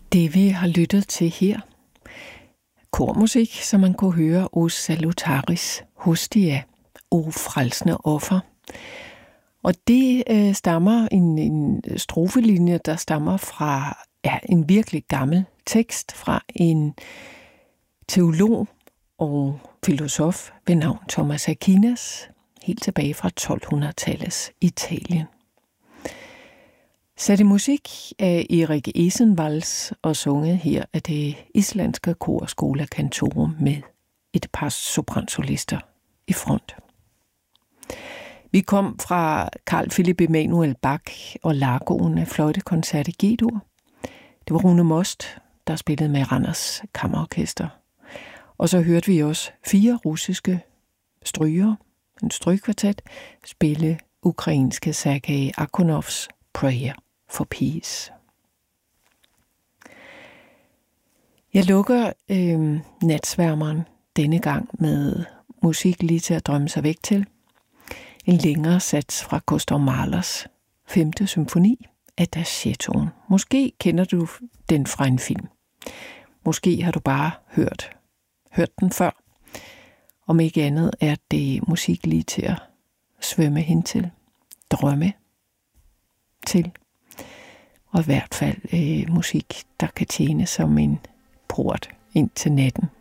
Det vi har lyttet til her, kormusik, som man kunne høre O salutaris hostia, O frelsende offer. Og det stammer en strofelinje, der stammer fra en virkelig gammel tekst fra en teolog og filosof ved navn Thomas Aquinas, helt tilbage fra 1200-tallets Italien. Sat i musik af Erik Esenvals og sunget her af det islandske kor Schola Cantorum med et par sopransolister i front. Vi kom fra Carl Philipp Emanuel Bach og Largoen af fløjtekoncert i G-dur. Det var Rune Most, der spillede med Randers Kammerorkester. Og så hørte vi også 4 russiske strygere, en strygkvartet, spille ukrainske Sergej Akhonovs Prayer for Peace. Jeg lukker natsværmeren denne gang med musik lige til at drømme sig væk til. En længere sats fra Gustav Mahlers 5. symfoni af Adagietoen. Måske kender du den fra en film. Måske har du bare hørt den før. Om ikke andet er det musik lige til at svømme hen til, drømme til. Og i hvert fald musik, der kan tjene som en port ind til natten.